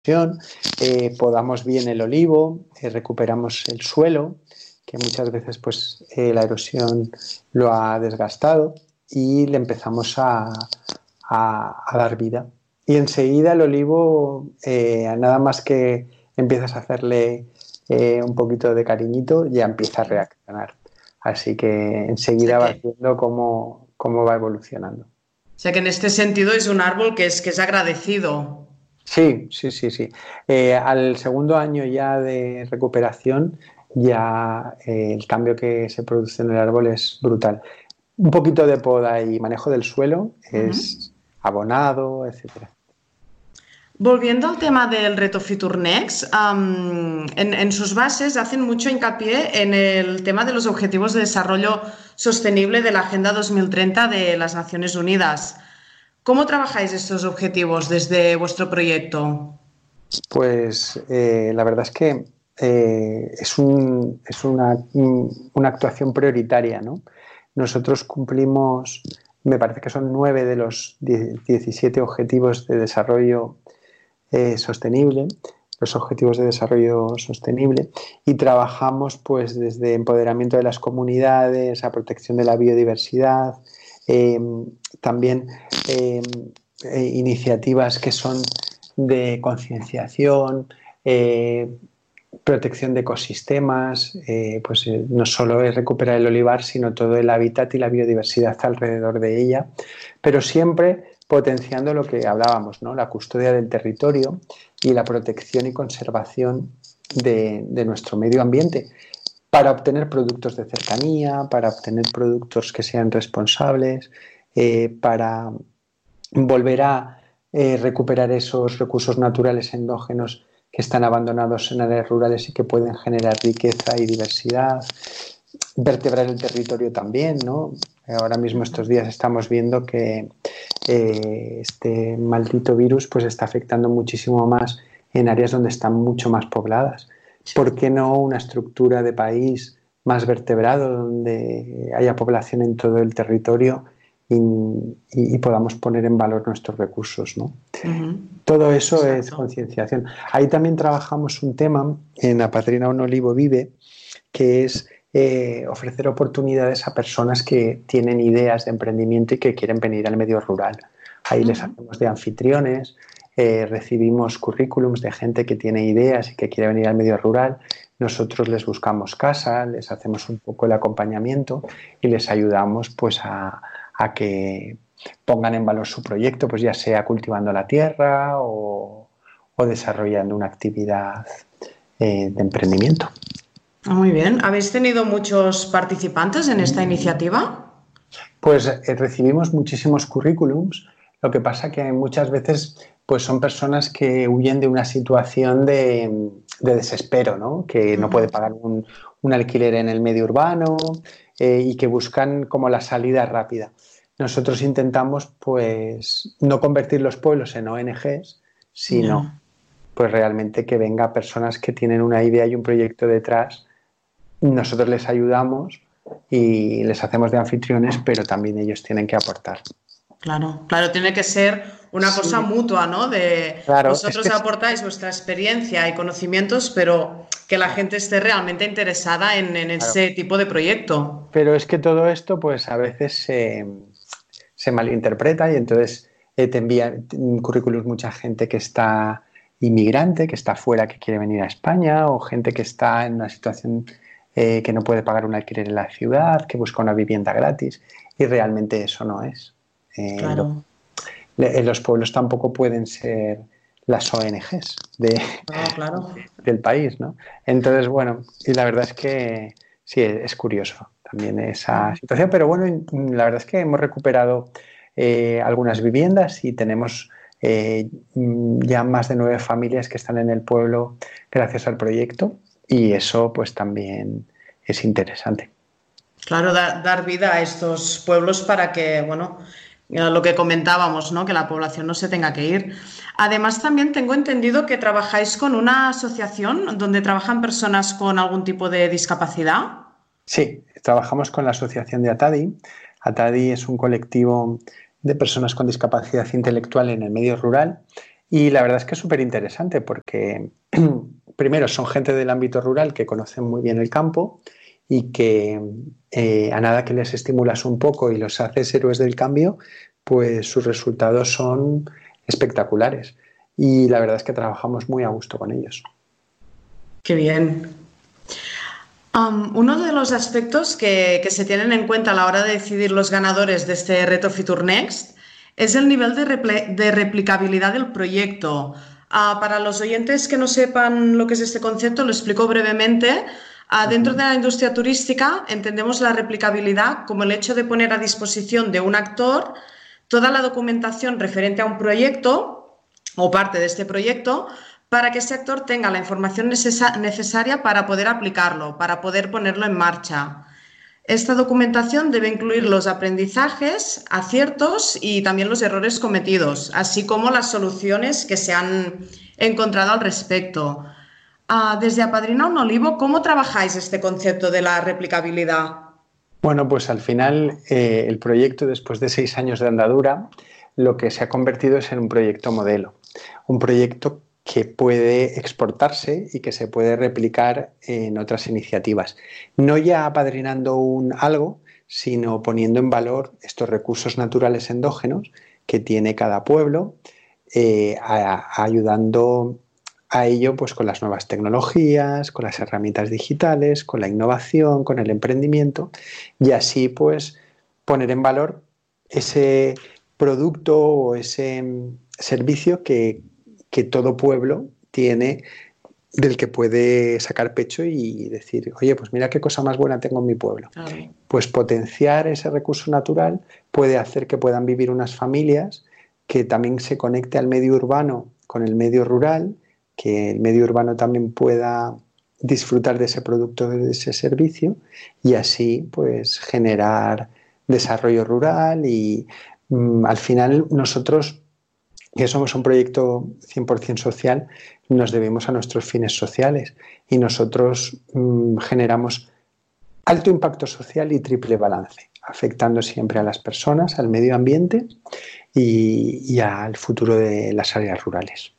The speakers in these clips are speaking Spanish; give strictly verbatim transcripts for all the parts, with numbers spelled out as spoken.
eh, podamos bien el olivo, eh, recuperamos el suelo, que muchas veces pues, eh, la erosión lo ha desgastado, y le empezamos a, a, a dar vida. Y enseguida el olivo, eh, nada más que empiezas a hacerle eh, un poquito de cariñito, ya empieza a reaccionar. Así que enseguida vas viendo cómo, cómo va evolucionando. O sea que en este sentido es un árbol que es, que es agradecido. Sí, sí, sí, sí. Eh, al segundo año ya de recuperación, ya eh, el cambio que se produce en el árbol es brutal. Un poquito de poda y manejo del suelo Uh-huh. es abonado, etcétera. Volviendo al tema del reto FutureNext, um, en, en sus bases hacen mucho hincapié en el tema de los Objetivos de Desarrollo Sostenible de la Agenda dos mil treinta de las Naciones Unidas. ¿Cómo trabajáis estos objetivos desde vuestro proyecto? Pues eh, la verdad es que eh, es, un, es una, una, actuación prioritaria, ¿no? Nosotros cumplimos, me parece que son nueve de los diecisiete objetivos de desarrollo eh, sostenible, los objetivos de desarrollo sostenible, y trabajamos pues desde empoderamiento de las comunidades a protección de la biodiversidad, eh, también eh, eh, iniciativas que son de concienciación, eh, protección de ecosistemas, eh, pues eh, no solo es recuperar el olivar, sino todo el hábitat y la biodiversidad alrededor de ella, pero siempre potenciando lo que hablábamos, ¿no? La custodia del territorio y la protección y conservación de, de nuestro medio ambiente, para obtener productos de cercanía, para obtener productos que sean responsables, eh, para volver a eh, recuperar esos recursos naturales endógenos que están abandonados en áreas rurales y que pueden generar riqueza y diversidad, vertebrar el territorio también, ¿no? Ahora mismo estos días estamos viendo que eh, este maldito virus pues está afectando muchísimo más en áreas donde están mucho más pobladas. ¿Por qué no una estructura de país más vertebrado, donde haya población en todo el territorio y, y, y podamos poner en valor nuestros recursos, ¿no? Uh-huh. Todo eso Exacto. Es concienciación. Ahí también trabajamos un tema en Apadrina un Olivo Vive, que es eh, ofrecer oportunidades a personas que tienen ideas de emprendimiento y que quieren venir al medio rural. Ahí uh-huh. les hacemos de anfitriones, eh, recibimos currículums de gente que tiene ideas y que quiere venir al medio rural. Nosotros les buscamos casa, les hacemos un poco el acompañamiento y les ayudamos pues a, a que pongan en valor su proyecto, pues ya sea cultivando la tierra o, o desarrollando una actividad eh, de emprendimiento. Muy bien. ¿Habéis tenido muchos participantes en esta iniciativa? Pues eh, recibimos muchísimos currículums. Lo que pasa que muchas veces pues, son personas que huyen de una situación de, de desespero, ¿no? Que no puede pagar un, un alquiler en el medio urbano eh, y que buscan como la salida rápida. Nosotros intentamos pues no convertir los pueblos en O N Ges, sino yeah. pues realmente que venga personas que tienen una idea y un proyecto detrás. Nosotros les ayudamos y les hacemos de anfitriones, pero también ellos tienen que aportar. Claro, claro, tiene que ser una sí. cosa mutua, ¿no? De claro, vosotros es que aportáis sí. vuestra experiencia y conocimientos, pero que la gente esté realmente interesada en, en claro. ese tipo de proyecto. Pero es que todo esto, pues a veces se, se malinterpreta y entonces eh, te envían currículums mucha gente que está inmigrante, que está fuera, que quiere venir a España, o gente que está en una situación eh, que no puede pagar un alquiler en la ciudad, que busca una vivienda gratis, y realmente eso no es. Eh, claro. Lo, le, los pueblos tampoco pueden ser las O N Ges de, no, claro. del país, ¿no? Entonces, bueno, y la verdad es que sí, es curioso también esa situación, pero bueno, la verdad es que hemos recuperado eh, algunas viviendas y tenemos eh, ya más de nueve familias que están en el pueblo gracias al proyecto, y eso pues también es interesante. Claro, da, dar vida a estos pueblos para que, bueno, lo que comentábamos, ¿no? Que la población no se tenga que ir. Además, también tengo entendido que trabajáis con una asociación donde trabajan personas con algún tipo de discapacidad. Sí, trabajamos con la asociación de ATADI. ATADI es un colectivo de personas con discapacidad intelectual en el medio rural Y la verdad es que es súper interesante porque, primero, son gente del ámbito rural que conocen muy bien el campo y que eh, a nada que les estimulas un poco y los haces héroes del cambio, pues sus resultados son espectaculares. Y la verdad es que trabajamos muy a gusto con ellos. Qué bien. Um, uno de los aspectos que, que se tienen en cuenta a la hora de decidir los ganadores de este reto Fitur Next es el nivel de, repl- de replicabilidad del proyecto. Uh, para los oyentes que no sepan lo que es este concepto, lo explico brevemente. Uh, dentro de la industria turística entendemos la replicabilidad como el hecho de poner a disposición de un actor toda la documentación referente a un proyecto o parte de este proyecto para que ese actor tenga la información necesa- necesaria para poder aplicarlo, para poder ponerlo en marcha. Esta documentación debe incluir los aprendizajes, aciertos y también los errores cometidos, así como las soluciones que se han encontrado al respecto. Ah, desde Apadrina un Olivo, ¿cómo trabajáis este concepto de la replicabilidad? Bueno, pues al final eh, el proyecto, después de seis años de andadura, lo que se ha convertido es en un proyecto modelo, un proyecto que puede exportarse y que se puede replicar en otras iniciativas. No ya apadrinando un algo, sino poniendo en valor estos recursos naturales endógenos que tiene cada pueblo, eh, a, a ayudando a ello pues, con las nuevas tecnologías, con las herramientas digitales, con la innovación, con el emprendimiento y así pues poner en valor ese producto o ese servicio que, que todo pueblo tiene, del que puede sacar pecho y decir, oye, pues mira qué cosa más buena tengo en mi pueblo. Claro. Pues potenciar ese recurso natural puede hacer que puedan vivir unas familias, que también se conecte al medio urbano con el medio rural, que el medio urbano también pueda disfrutar de ese producto, de ese servicio y así pues generar desarrollo rural y mmm, al final nosotros, que somos un proyecto cien por ciento social, nos debemos a nuestros fines sociales y nosotros mmm, generamos alto impacto social y triple balance, afectando siempre a las personas, al medio ambiente y, y al futuro de las áreas rurales.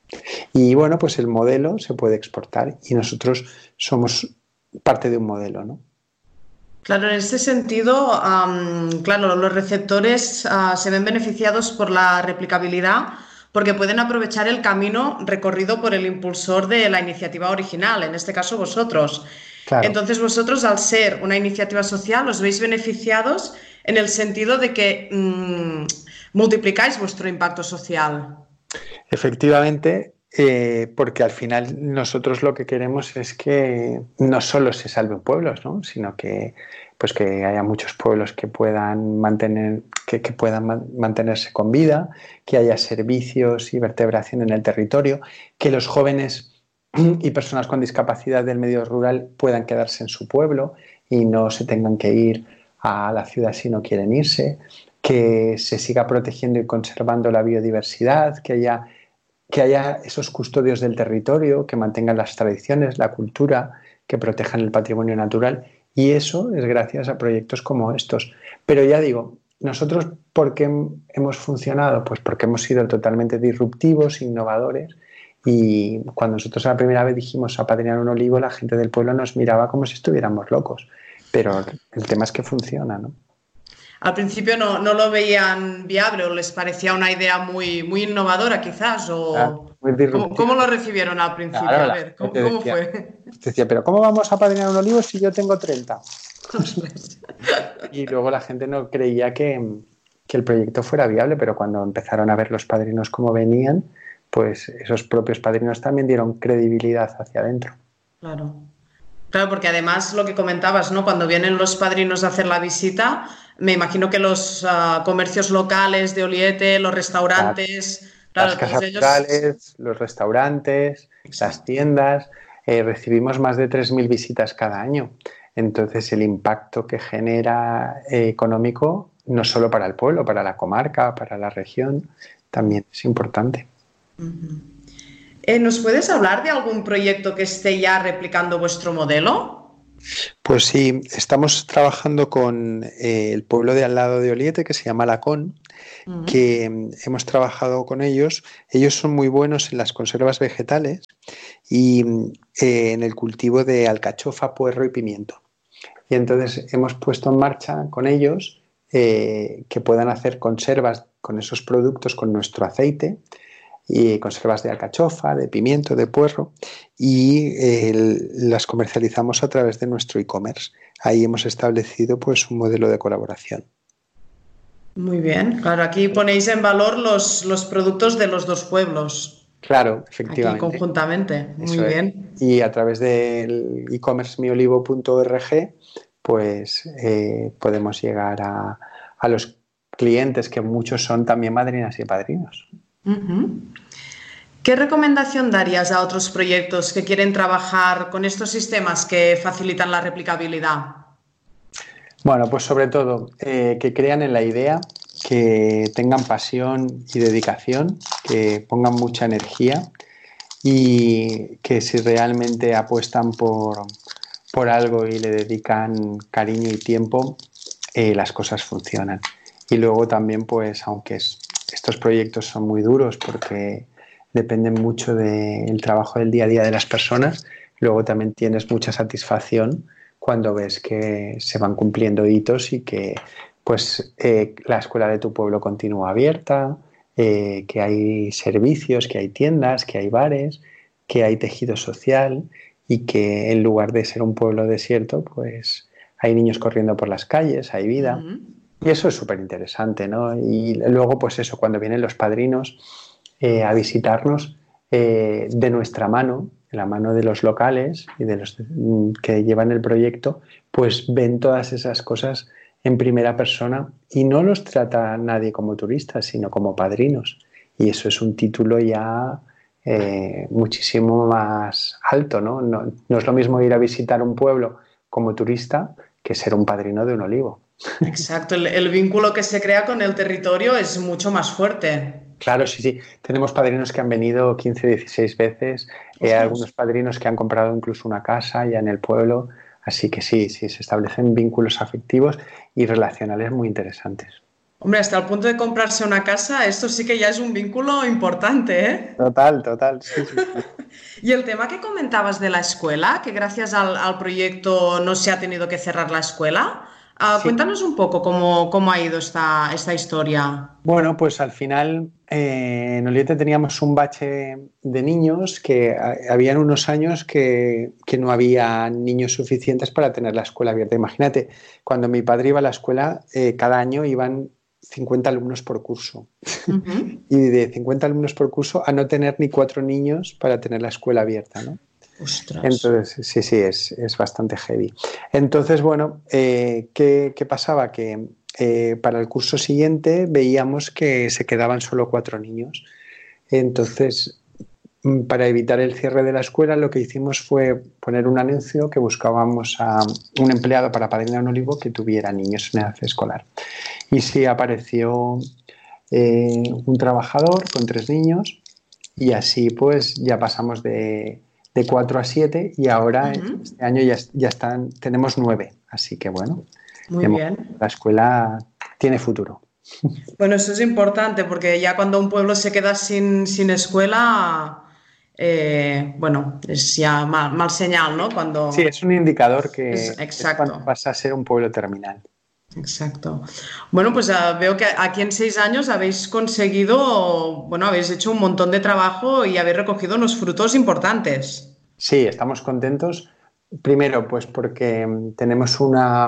Y bueno, pues el modelo se puede exportar y nosotros somos parte de un modelo, ¿no? Claro, en este sentido, um, claro, los receptores uh, se ven beneficiados por la replicabilidad porque pueden aprovechar el camino recorrido por el impulsor de la iniciativa original, en este caso vosotros. Claro. Entonces vosotros, al ser una iniciativa social, os veis beneficiados en el sentido de que mmm, multiplicáis vuestro impacto social. Efectivamente, eh, porque al final nosotros lo que queremos es que no solo se salven pueblos, ¿no? Sino que, pues que haya muchos pueblos que puedan mantener, que, que puedan man- mantenerse con vida, que haya servicios y vertebración en el territorio, que los jóvenes y personas con discapacidad del medio rural puedan quedarse en su pueblo y no se tengan que ir a la ciudad si no quieren irse, que se siga protegiendo y conservando la biodiversidad, que haya, que haya esos custodios del territorio, que mantengan las tradiciones, la cultura, que protejan el patrimonio natural. Y eso es gracias a proyectos como estos. Pero ya digo, nosotros, ¿por qué hemos funcionado? Pues porque hemos sido totalmente disruptivos, innovadores. Y cuando nosotros la primera vez dijimos apadrinar un olivo, la gente del pueblo nos miraba como si estuviéramos locos. Pero el tema es que funciona, ¿no? Al principio no, no lo veían viable o les parecía una idea muy, muy innovadora quizás, Claro, o muy ¿cómo, disruptivo. cómo lo recibieron al principio? Claro, A la ver, gente ¿cómo, cómo decía, fue? decía, pero ¿cómo vamos a apadrinar un olivo si yo tengo treinta? Ostras. Y luego la gente no creía que, que el proyecto fuera viable, pero cuando empezaron a ver los padrinos cómo venían, pues esos propios padrinos también dieron credibilidad hacia adentro. Claro. Claro, porque además lo que comentabas, ¿no? Cuando vienen los padrinos a hacer la visita, me imagino que los uh, comercios locales de Oliete, los Claro. restaurantes, Las claro, todos casas ellos. rurales, los restaurantes, las Exacto. tiendas, eh, recibimos más de tres mil visitas cada año. Entonces el impacto que genera eh, económico, no solo para el pueblo, para la comarca, para la región, también es importante. Uh-huh. Eh, ¿Nos puedes hablar de algún proyecto que esté ya replicando vuestro modelo? Pues sí, estamos trabajando con eh, el pueblo de al lado de Oliete, que se llama Lacón, uh-huh. que hemos trabajado con ellos. Ellos son muy buenos en las conservas vegetales y eh, en el cultivo de alcachofa, puerro y pimiento. Y entonces hemos puesto en marcha con ellos eh, que puedan hacer conservas con esos productos, con nuestro aceite, y conservas de alcachofa, de pimiento, de puerro, y eh, las comercializamos a través de nuestro e-commerce. Ahí hemos establecido pues un modelo de colaboración. Muy bien, claro, aquí ponéis en valor los, los productos de los dos pueblos. Claro, efectivamente. Aquí conjuntamente, muy Eso bien. Es. Y a través del e-commerce mi olivo punto org pues eh, podemos llegar a, a los clientes, que muchos son también madrinas y padrinos. Uh-huh. ¿Qué recomendación darías a otros proyectos que quieren trabajar con estos sistemas que facilitan la replicabilidad? Bueno, pues sobre todo eh, que crean en la idea, que tengan pasión y dedicación, que pongan mucha energía y que si realmente apuestan por, por algo y le dedican cariño y tiempo, eh, las cosas funcionan. Y luego también, pues, aunque es, estos proyectos son muy duros porque dependen mucho del trabajo del día a día de las personas, luego también tienes mucha satisfacción cuando ves que se van cumpliendo hitos y que pues, eh, la escuela de tu pueblo continúa abierta, eh, que hay servicios, que hay tiendas, que hay bares, que hay tejido social y que en lugar de ser un pueblo desierto, pues hay niños corriendo por las calles, hay vida. Uh-huh. Y eso es súper interesante, ¿no? Y luego, pues eso, cuando vienen los padrinos eh, a visitarnos eh, de nuestra mano, la mano de los locales y de los que llevan el proyecto, pues ven todas esas cosas en primera persona y no los trata nadie como turistas, sino como padrinos. Y eso es un título ya eh, muchísimo más alto, ¿no? ¿no? No es lo mismo ir a visitar un pueblo como turista que ser un padrino de un olivo. Exacto, el, el vínculo que se crea con el territorio es mucho más fuerte. Claro, sí, sí. Tenemos padrinos que han venido quince, dieciséis veces, eh, algunos padrinos que han comprado incluso una casa ya en el pueblo, así que sí, sí, se establecen vínculos afectivos y relacionales muy interesantes. Hombre, hasta el punto de comprarse una casa, esto sí que ya es un vínculo importante, ¿eh? Total, total, sí, sí, sí. Y el tema que comentabas de la escuela, que gracias al, al proyecto no se ha tenido que cerrar la escuela, Uh, sí. Cuéntanos un poco cómo, cómo ha ido esta, esta historia. Bueno, pues al final eh, en Oliete teníamos un bache de niños que a, habían unos años que, que no había niños suficientes para tener la escuela abierta. Imagínate, cuando mi padre iba a la escuela, eh, cada año iban cincuenta alumnos por curso. Uh-huh. Y de cincuenta alumnos por curso a no tener ni cuatro niños para tener la escuela abierta, ¿no? Ostras. Entonces, sí, sí, es, es bastante heavy. Entonces, bueno, eh, ¿qué, qué pasaba? Que eh, para el curso siguiente veíamos que se quedaban solo cuatro niños. Entonces, para evitar el cierre de la escuela, lo que hicimos fue poner un anuncio que buscábamos a un empleado para padrinar un olivo que tuviera niños en edad escolar. Y sí apareció eh, un trabajador con tres niños y así pues ya pasamos de... de cuatro a siete y ahora uh-huh. este año ya, ya están, tenemos nueve, así que bueno, muy bien. La escuela tiene futuro. Bueno, eso es importante porque ya cuando un pueblo se queda sin, sin escuela, eh, bueno, es ya mal, mal señal, ¿no? Cuando... Sí, es un indicador que es, exacto. Es cuando pasa a ser un pueblo terminal. Exacto. Bueno, pues uh, veo que aquí en seis años habéis conseguido, bueno, habéis hecho un montón de trabajo y habéis recogido unos frutos importantes. Sí, estamos contentos. Primero, pues porque tenemos una,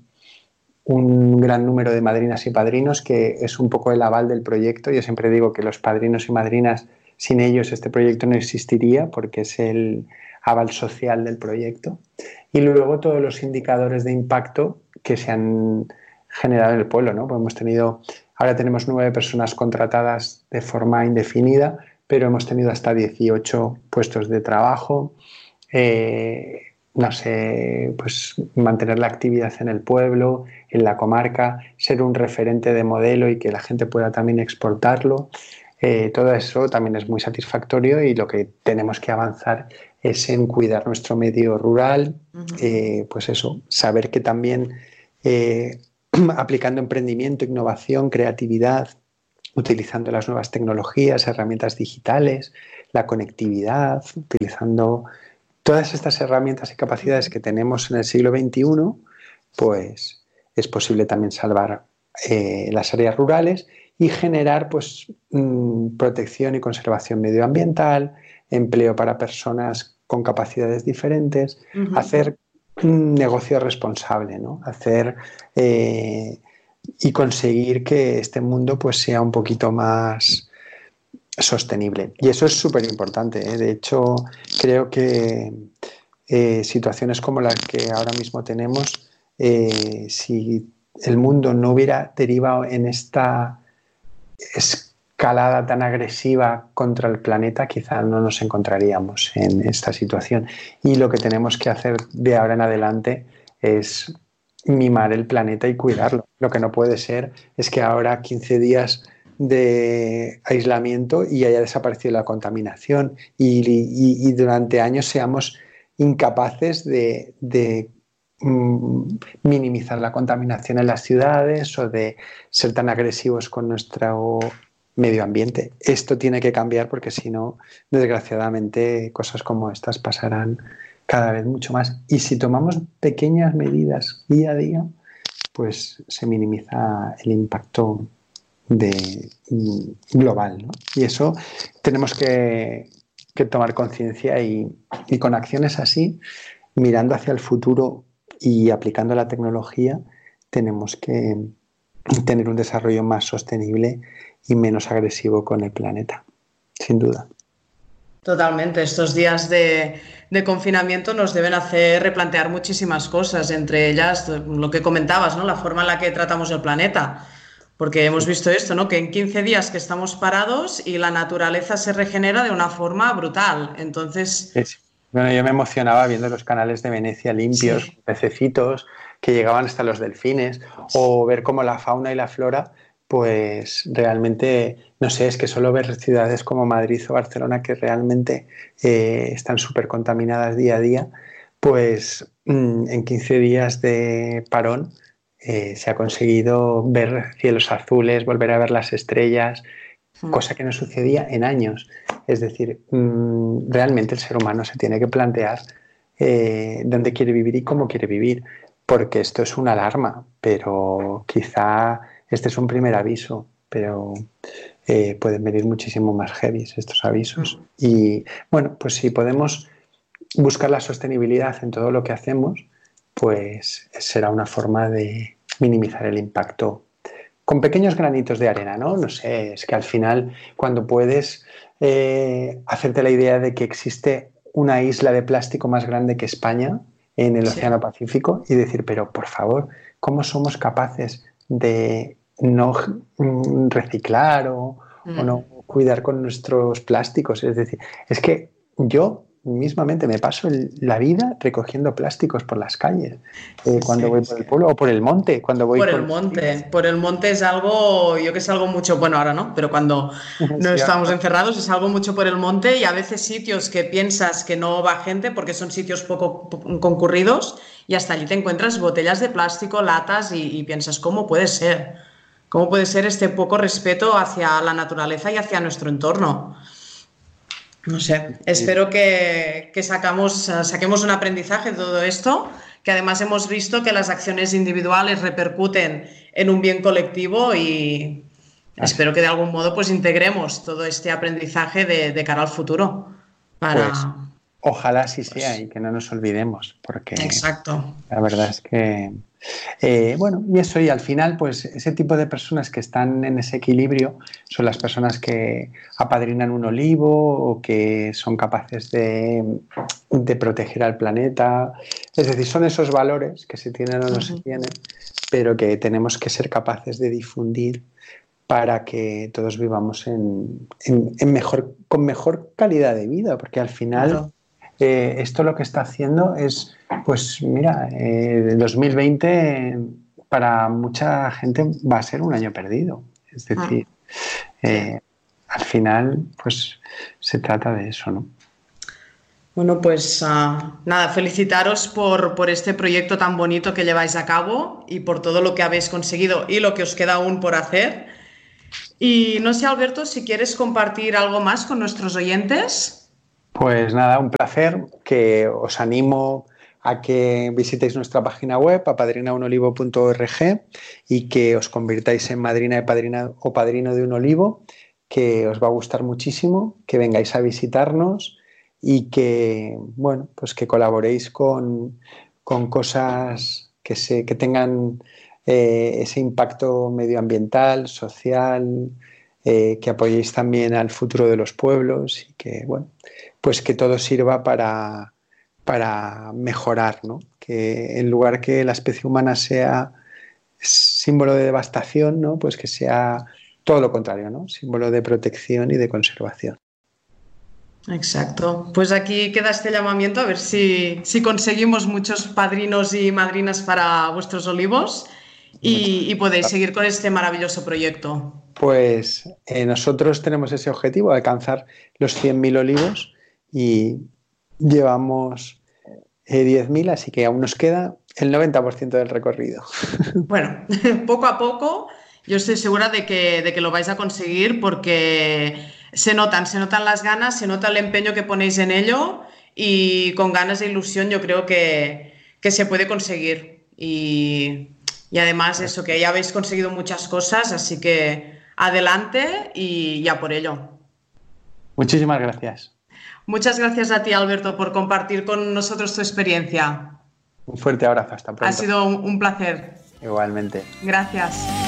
un gran número de madrinas y padrinos que es un poco el aval del proyecto. Yo siempre digo que los padrinos y madrinas, sin ellos este proyecto no existiría porque es el aval social del proyecto. Y luego todos los indicadores de impacto que se han generado en el pueblo, ¿no? Pues hemos tenido, ahora tenemos nueve personas contratadas de forma indefinida, pero hemos tenido hasta dieciocho puestos de trabajo, eh, no sé, pues mantener la actividad en el pueblo, en la comarca, ser un referente de modelo y que la gente pueda también exportarlo. Eh, todo eso también es muy satisfactorio y lo que tenemos que avanzar es en cuidar nuestro medio rural, uh-huh. eh, pues eso, saber que también eh, aplicando emprendimiento, innovación, creatividad utilizando las nuevas tecnologías, herramientas digitales, la conectividad, utilizando todas estas herramientas y capacidades que tenemos en el siglo veintiuno, pues es posible también salvar eh, las áreas rurales y generar pues, mmm, protección y conservación medioambiental, empleo para personas con capacidades diferentes, uh-huh. hacer un negocio responsable, ¿no? Hacer eh, y conseguir que este mundo pues, sea un poquito más sostenible. Y eso es súper importante, ¿eh? De hecho, creo que eh, situaciones como las que ahora mismo tenemos, eh, si el mundo no hubiera derivado en esta escalada tan agresiva contra el planeta, quizá no nos encontraríamos en esta situación. Y lo que tenemos que hacer de ahora en adelante es mimar el planeta y cuidarlo. Lo que no puede ser es que ahora quince días de aislamiento y haya desaparecido la contaminación y, y, y durante años seamos incapaces de, de mm, minimizar la contaminación en las ciudades o de ser tan agresivos con nuestro medio ambiente. Esto tiene que cambiar porque si no, desgraciadamente, cosas como estas pasarán cada vez mucho más. Y si tomamos pequeñas medidas día a día, pues se minimiza el impacto de, global, ¿no? Y eso tenemos que, que tomar conciencia y, y con acciones así, mirando hacia el futuro y aplicando la tecnología, tenemos que tener un desarrollo más sostenible y menos agresivo con el planeta, sin duda. Totalmente. Estos días de, de confinamiento nos deben hacer replantear muchísimas cosas, entre ellas lo que comentabas, ¿no? La forma en la que tratamos el planeta. Porque hemos visto esto, ¿no? Que en quince días que estamos parados y la naturaleza se regenera de una forma brutal. Entonces... Sí, sí. Bueno, yo me emocionaba viendo los canales de Venecia limpios, sí. Pececitos que llegaban hasta los delfines, o ver cómo la fauna y la flora, pues realmente, no sé, es que solo ver ciudades como Madrid o Barcelona que realmente eh, están súper contaminadas día a día, pues mmm, en quince días de parón, Eh, se ha conseguido ver cielos azules, volver a ver las estrellas, mm. cosa que no sucedía en años. Es decir, mmm, realmente el ser humano se tiene que plantear eh, dónde quiere vivir y cómo quiere vivir, porque esto es una alarma, pero quizá este es un primer aviso, pero eh, pueden venir muchísimo más heavy estos avisos. Mm. Y bueno, pues si podemos buscar la sostenibilidad en todo lo que hacemos, pues será una forma de minimizar el impacto con pequeños granitos de arena, ¿no? No sé, es que al final cuando puedes eh, hacerte la idea de que existe una isla de plástico más grande que España en el sí. Océano Pacífico y decir, pero por favor, ¿cómo somos capaces de no mm, reciclar o, mm. o no cuidar con nuestros plásticos? Es decir, es que yo mismamente me paso el, la vida recogiendo plásticos por las calles, eh, cuando sí, voy por sí. el pueblo o por el monte, cuando voy por, por el monte, el... por el monte es algo, yo que salgo mucho, bueno ahora no, pero cuando no sí, estamos ahora. encerrados es algo mucho por el monte y a veces sitios que piensas que no va gente porque son sitios poco concurridos y hasta allí te encuentras botellas de plástico, latas y, y piensas ¿cómo puede ser? ¿Cómo puede ser este poco respeto hacia la naturaleza y hacia nuestro entorno? No sé, espero que, que sacamos, saquemos un aprendizaje de todo esto, que además hemos visto que las acciones individuales repercuten en un bien colectivo y espero que de algún modo pues integremos todo este aprendizaje de, de cara al futuro. Para, pues, ojalá así pues, sea y que no nos olvidemos, porque exacto. La verdad es que... Eh, bueno, y eso, y al final, pues ese tipo de personas que están en ese equilibrio son las personas que apadrinan un olivo o que son capaces de, de proteger al planeta. Es decir, son esos valores que se tienen o no uh-huh. se tienen, pero que tenemos que ser capaces de difundir para que todos vivamos en, en, en mejor, con mejor calidad de vida, porque al final... Claro. Eh, esto lo que está haciendo es, pues mira, eh, el dos mil veinte para mucha gente va a ser un año perdido. Es decir, eh, al final, pues se trata de eso, ¿no? Bueno, pues uh, nada, felicitaros por, por este proyecto tan bonito que lleváis a cabo y por todo lo que habéis conseguido y lo que os queda aún por hacer. Y no sé, Alberto, si quieres compartir algo más con nuestros oyentes. Pues nada, un placer, que os animo a que visitéis nuestra página web, apadrina un olivo punto org, y que os convirtáis en madrina de padrina o padrino de un olivo, que os va a gustar muchísimo, que vengáis a visitarnos y que, bueno, pues que colaboréis con, con cosas que, se, que tengan eh, ese impacto medioambiental, social, eh, que apoyéis también al futuro de los pueblos y que, bueno, pues que todo sirva para, para mejorar, ¿no? Que en lugar que la especie humana sea símbolo de devastación, ¿no? Pues que sea todo lo contrario, ¿no? Símbolo de protección y de conservación. Exacto. Pues aquí queda este llamamiento a ver si, si conseguimos muchos padrinos y madrinas para vuestros olivos y, y podéis seguir con este maravilloso proyecto. Pues eh, nosotros tenemos ese objetivo, alcanzar los cien mil olivos y llevamos eh, diez mil, así que aún nos queda el noventa por ciento del recorrido. Bueno, poco a poco yo estoy segura de que, de que lo vais a conseguir porque se notan, se notan las ganas, se nota el empeño que ponéis en ello y con ganas de ilusión yo creo que, que se puede conseguir. Y, y además eso, que ya habéis conseguido muchas cosas, así que adelante y ya por ello. Muchísimas gracias. Muchas gracias a ti, Alberto, por compartir con nosotros tu experiencia. Un fuerte abrazo, hasta pronto. Ha sido un placer. Igualmente. Gracias.